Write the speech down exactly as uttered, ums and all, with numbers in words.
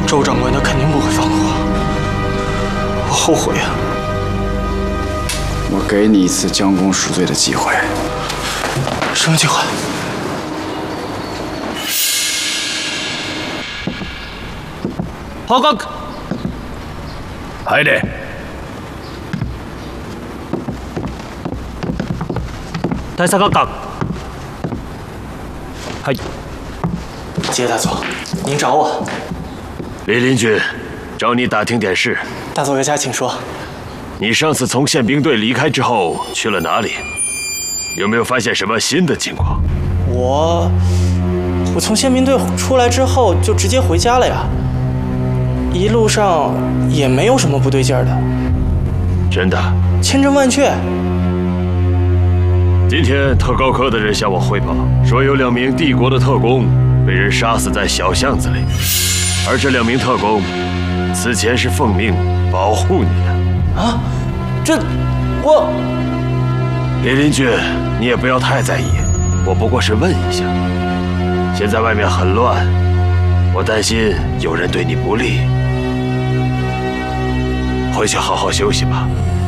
周长官他肯定不会放过我，我后悔啊！ 我给你一次将功赎罪的机会。 什么机会？ 報告。 入れ。 大佐閣下。はい。 杰大佐，您找我。 李林君，找你打听点事。 大佐阁下，请说。 你上次从宪兵队离开之后去了哪里？有没有发现什么新的情况？ 我，我从宪兵队出来之后就直接回家了呀。一路上也没有什么不对劲儿的。 真的？ 千真万确。 今天特高科的人向我汇报，说有两名帝国的特工被人杀死在小巷子里，而这两名特工此前是奉命保护你的。 啊，这我…… 李林君，你也不要太在意，我不过是问一下。现在外面很乱，我担心有人对你不利。回去好好休息吧。